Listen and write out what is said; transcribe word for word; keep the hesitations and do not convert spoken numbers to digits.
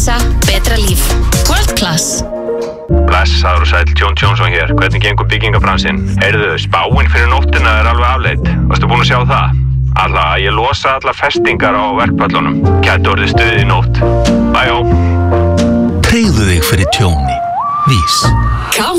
Betra líf. World Class. Blessaður og sæll, Jón Jónsson hér. Hvernig gengur byggingabransinn? Heyrðu, spáin fyrir nóttina er alveg afleitt. Varstu búin að sjá það? Alla, ég losa alla festingar á verkpallunum. Gæti orðið stuðið í nótt. Bæjó. Tryggðu þig fyrir tjóni. Vís. Come